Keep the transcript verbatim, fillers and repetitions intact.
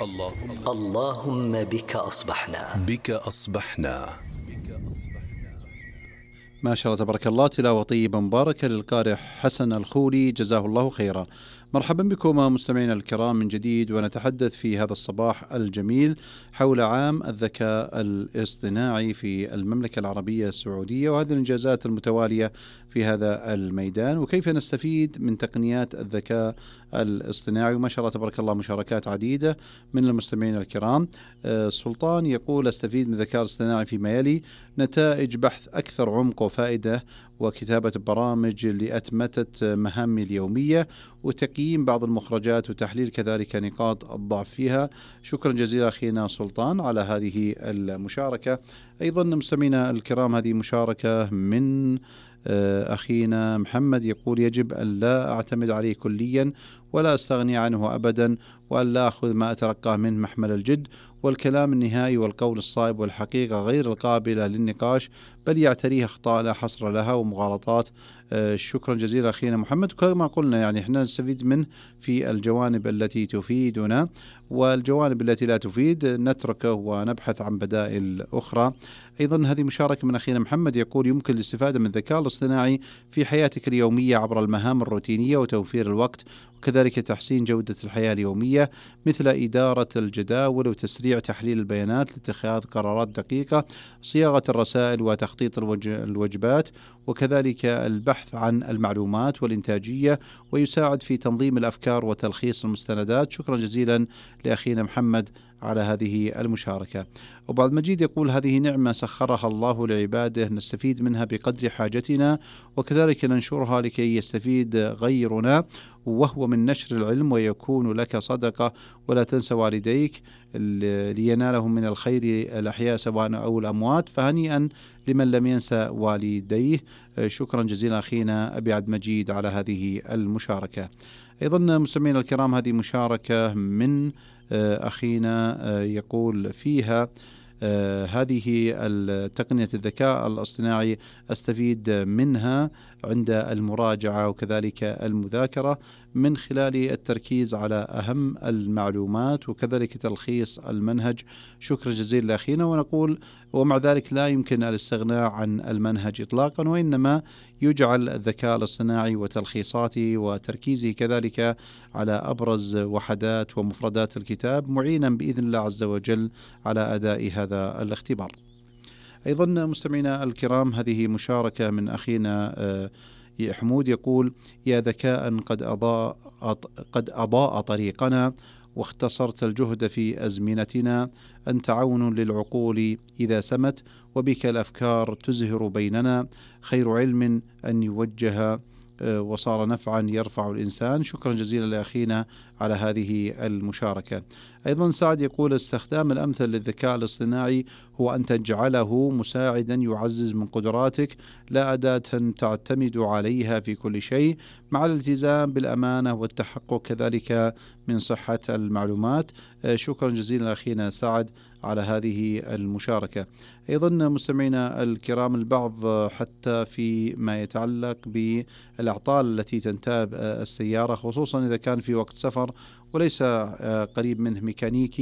اللهم بك أصبحنا بك أصبحنا. ما شاء الله تبارك الله، تلاوة طيبة مباركة للقارئ حسن الخولي جزاه الله خيرا. مرحبا بكم مستمعينا الكرام من جديد، ونتحدث في هذا الصباح الجميل حول عام الذكاء الاصطناعي في المملكة العربية السعودية، وهذه الإنجازات المتوالية في هذا الميدان، وكيف نستفيد من تقنيات الذكاء الاصطناعي. وما شاء الله تبارك الله مشاركات عديدة من المستمعين الكرام. آه سلطان يقول: استفيد من الذكاء الاصطناعي فيما يلي: نتائج بحث أكثر عمق وفائدة، وكتابة برامج لأتمتة مهامي اليومية، وتقييم بعض المخرجات، وتحليل كذلك نقاط الضعف فيها. شكرا جزيلا أخينا سلطان على هذه المشاركة. أيضا مستمعينا الكرام، هذه مشاركة من أخينا محمد، يقول: يجب أن لا أعتمد عليه كليا ولا أستغني عنه أبدا، وأن لا أخذ ما أتلقاه منه محمل الجد، والكلام النهائي والقول الصائب والحقيقة غير القابلة للنقاش، بل يعتريه أخطاء لا حصر لها ومغالطات. آه شكرا جزيلا أخينا محمد. كما قلنا يعني إحنا نستفيد منه في الجوانب التي تفيدنا، والجوانب التي لا تفيد نتركه ونبحث عن بدائل أخرى. أيضا هذه مشاركة من أخينا محمد، يقول: يمكن الاستفادة من الذكاء الاصطناعي في حياتك اليومية عبر المهام الروتينية وتوفير الوقت، وكذلك تحسين جودة الحياة اليومية، مثل إدارة الجداول وتسريع تحليل البيانات لاتخاذ قرارات دقيقة، صياغة الرسائل وتخطيط الوجبات، وكذلك البحث عن المعلومات والإنتاجية، ويساعد في تنظيم الأفكار وتلخيص المستندات. شكرا جزيلا لأخينا محمد على هذه المشاركة. وبعد مجيد يقول: هذه نعمة سخرها الله لعباده، نستفيد منها بقدر حاجتنا، وكذلك ننشرها لكي يستفيد غيرنا، وهو من نشر العلم ويكون لك صدقة. ولا تنسى والديك لينالهم من الخير الأحياء سواء أو الأموات، فهنيئا لمن لم ينسى والديه. شكرا جزيلا أخينا أبي عبد مجيد على هذه المشاركة. أيضا مستمعينا الكرام، هذه مشاركة من أخينا يقول فيها: آه هذه تقنية الذكاء الاصطناعي أستفيد منها عند المراجعة وكذلك المذاكرة، من خلال التركيز على أهم المعلومات وكذلك تلخيص المنهج. شكرا جزيلا لأخينا. ونقول: ومع ذلك لا يمكن الاستغناء عن المنهج إطلاقا، وإنما يجعل الذكاء الاصطناعي وتلخيصاته وتركيزه كذلك على أبرز وحدات ومفردات الكتاب معينا بإذن الله عز وجل على أداء هذا الاختبار. أيضا مستمعينا الكرام، هذه مشاركة من أخينا حمود، يقول: يا ذكاء قد أضاء قد أضاء طريقنا، واختصرت الجهد في أزمنتنا، أنت عون للعقول إذا سمت، وبك الأفكار تزهر بيننا، خير علم أن يوجه وصار نفعا يرفع الإنسان. شكرا جزيلا لأخينا على هذه المشاركة. أيضا سعد يقول: الاستخدام الأمثل للذكاء الاصطناعي هو أن تجعله مساعدا يعزز من قدراتك، لا أداة تعتمد عليها في كل شيء، مع الالتزام بالأمانة والتحقق كذلك من صحة المعلومات. شكرا جزيلا لأخينا سعد على هذه المشاركة. أيضا مستمعينا الكرام، البعض حتى في ما يتعلق بالأعطال التي تنتاب السيارة، خصوصا إذا كان في وقت سفر وليس قريب منه ميكانيكي